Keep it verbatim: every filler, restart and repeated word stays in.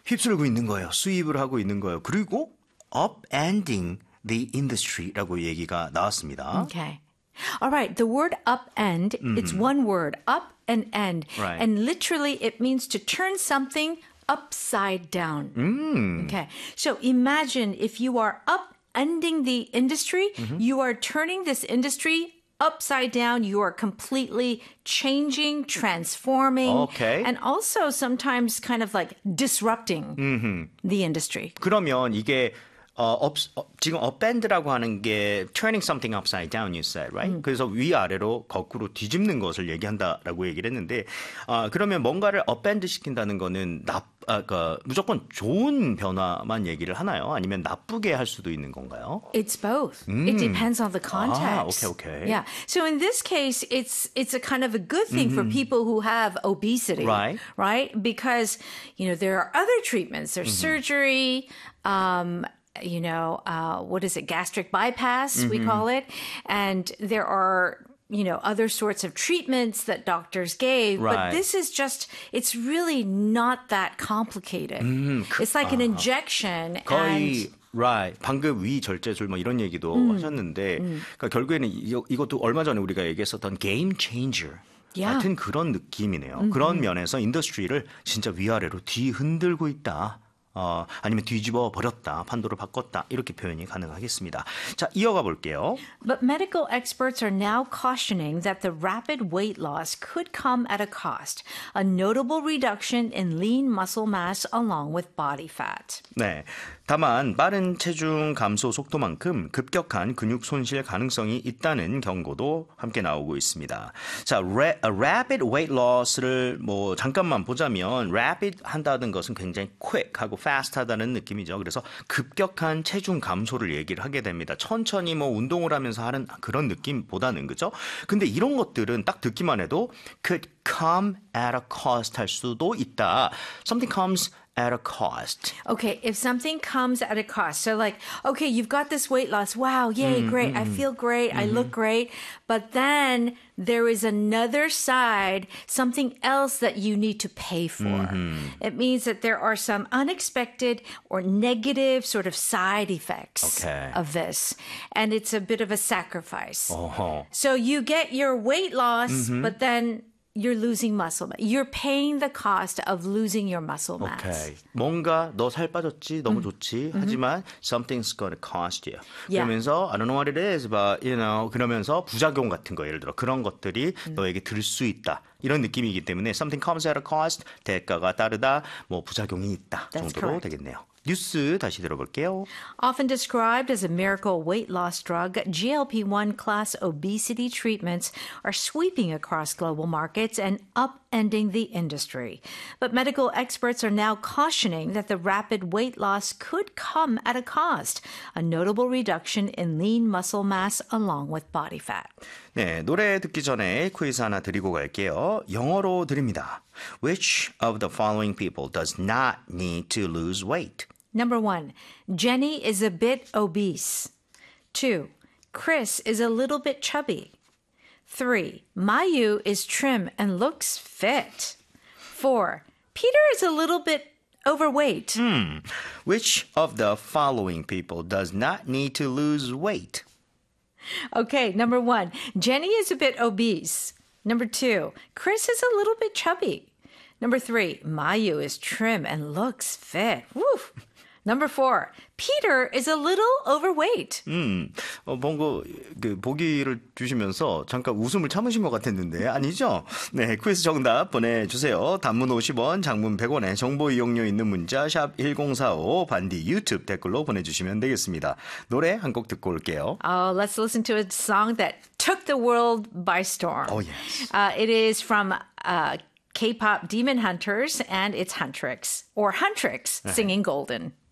휩쓸고 있는 거예요. 수입을 하고 있는 거예요. 그리고 upending the industry라고 얘기가 나왔습니다. Okay. All right. The word upend, mm-hmm. it's one word, up and end. Right. And literally it means to turn something upside down. Mm. Okay. So imagine if you are upending the industry, mm-hmm. you are turning this industry upside down. You are completely changing, transforming, okay. and also sometimes kind of like disrupting mm-hmm. the industry. 그러면 이게 어, 업, 어, 지금 upend라고 하는 게 turning something upside down, you said, right? 음. 그래서 위아래로 거꾸로 뒤집는 것을 얘기한다라고 얘기를 했는데 아, 그러면 뭔가를 upend 시킨다는 거는 나, 아, 그러니까 무조건 좋은 변화만 얘기를 하나요? 아니면 나쁘게 할 수도 있는 건가요? It's both. 음. It depends on the context. 아, okay, okay. Yeah. So in this case, it's it's a kind of a good thing mm-hmm. for people who have obesity, right? Right? Because you know there are other treatments. There's mm-hmm. surgery. Um, you know, uh, what is it? Gastric bypass, mm-hmm. we call it. And there are, you know, other sorts of treatments that doctors gave. Right. But this is just, it's really not that complicated. 음, 그, it's like 아, an injection. 거의, and right. 방금 위절제술 뭐 이런 얘기도 음, 하셨는데 음. 그러니까 결국에는 이, 이것도 얼마 전에 우리가 얘기했었던 game changer. Yeah. 같은 그런 느낌이네요. 음, 그런 음. 면에서 인더스트리를 진짜 위아래로 뒤흔들고 있다. 어, 아니면 뒤집어 버렸다, 판도를 바꿨다 이렇게 표현이 가능하겠습니다. 자, 이어가 볼게요. But medical experts are now cautioning that the rapid weight loss could come at a cost, a notable reduction in lean muscle mass along with body fat. 네. 다만 빠른 체중 감소 속도만큼 급격한 근육 손실 가능성이 있다는 경고도 함께 나오고 있습니다. 자, rapid weight loss를 뭐 잠깐만 보자면 rapid 한다는 것은 굉장히 quick하고 fast하다는 느낌이죠. 그래서 급격한 체중 감소를 얘기를 하게 됩니다. 천천히 뭐 운동을 하면서 하는 그런 느낌보다는 그죠? 근데 이런 것들은 딱 듣기만 해도 could come at a cost 할 수도 있다. Something comes at a cost. Okay, if something comes at a cost. So like, okay, you've got this weight loss. Wow, yay, mm, great. Mm, I feel great. Mm-hmm. I look great. But then there is another side, something else that you need to pay for. Mm-hmm. It means that there are some unexpected or negative sort of side effects okay. of this. And it's a bit of a sacrifice. Uh-huh. So you get your weight loss, mm-hmm. but then you're losing muscle mass. You're paying the cost of losing your muscle mass. Okay. 뭔가 너 살 빠졌지, 너무 음. 좋지. Mm-hmm. 하지만 something's gonna cost you. Yeah. 그러면서 I don't know what it is, but you know. 그러면서 부작용 같은 거 예를 들어 그런 것들이 음. 너에게 들 수 있다. 이런 느낌이기 때문에 something comes at a cost. 대가가 따르다. 뭐 부작용이 있다. That's 정도로 correct. 되겠네요. 뉴스 다시 들어볼게요. Often described as a miracle weight loss drug, G L P one class obesity treatments are sweeping across global markets and upending the industry. But medical experts are now cautioning that the rapid weight loss could come at a cost, a notable reduction in lean muscle mass along with body fat. 네, 노래 듣기 전에 퀴즈 하나 드리고 갈게요. 영어로 드립니다. Which of the following people does not need to lose weight? Number one, Jenny is a bit obese. Two, Chris is a little bit chubby. Three, Mayu is trim and looks fit. Four, Peter is a little bit overweight. Hmm. Which of the following people does not need to lose weight? Okay, number one, Jenny is a bit obese. Number two, Chris is a little bit chubby. Number three, Mayu is trim and looks fit. Woo. Number four, Peter is a little overweight. 음, 어, 뭔가 그 보기를 주시면서 잠깐 웃음을 참으신 것 같았는데 아니죠? 네, 퀴즈 정답 보내주세요. 단문 오십 원, 장문 백 원에 정보 이용료 있는 문자 샵 일공사오 반디 유튜브 댓글로 보내주시면 되겠습니다. 노래 한 곡 듣고 올게요. Oh, let's listen to a song that took the world by storm. Oh, yes. Uh, it is from uh, K-pop Demon Hunters, and it's Huntrix, or Huntrix, singing Golden.